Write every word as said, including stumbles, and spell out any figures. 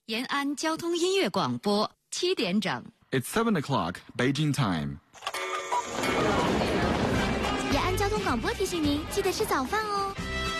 延安交通音乐广播，七点整。 It's seven o'clock, Beijing time. 延安交通广播提醒您，记得吃早饭哦。